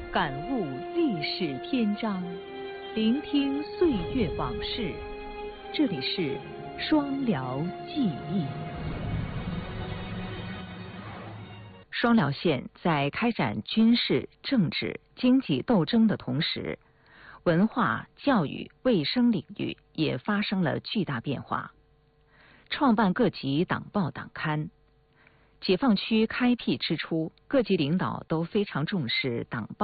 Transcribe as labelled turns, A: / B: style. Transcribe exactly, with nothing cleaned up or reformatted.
A: 感悟历史篇章，聆听岁月往事。这里是双辽记忆。双辽县在开展军事、政治、经济斗争的同时，文化、教育、卫生领域也发生了巨大变化。创办各级党报党刊。解放区开辟之初，各级领导都非常重视党报